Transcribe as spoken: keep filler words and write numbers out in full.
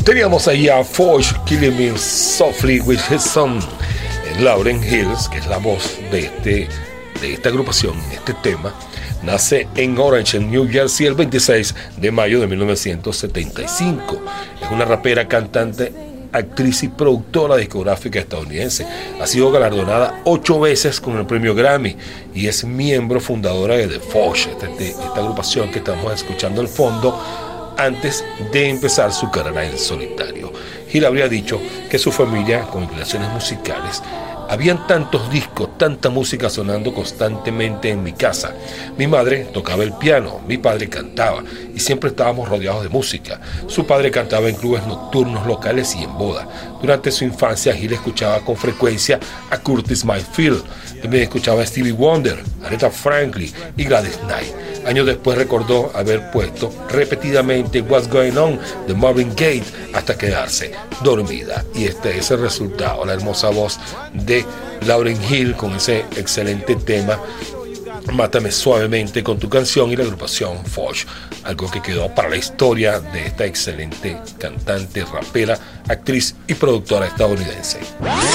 Teníamos ahí a Foch Killing Me Softly with His Son, en Lauryn Hills, que es la voz de, este, de esta agrupación. Este tema nace en Orange, en New Jersey, el veintiséis de mayo de mil novecientos setenta y cinco. Es una rapera, cantante, actriz y productora discográfica estadounidense. Ha sido galardonada ocho veces con el premio Grammy y es miembro fundadora de The Foch, esta, esta agrupación que estamos escuchando al fondo, antes de empezar su carrera en solitario. Gil habría dicho que su familia, con inclinaciones musicales, habían tantos discos, tanta música sonando constantemente en mi casa. Mi madre tocaba el piano, mi padre cantaba y siempre estábamos rodeados de música. Su padre cantaba en clubes nocturnos locales y en boda. Durante su infancia, Gil escuchaba con frecuencia a Curtis Mayfield. También escuchaba a Stevie Wonder, Aretha Franklin y Gladys Knight. Años después recordó haber puesto repetidamente What's Going On de Marvin Gaye hasta quedarse dormida. Y este es el resultado, la hermosa voz de Lauryn Hill con ese excelente tema Mátame Suavemente con tu canción, y la agrupación Foch, algo que quedó para la historia de esta excelente cantante, rapera, actriz y productora estadounidense.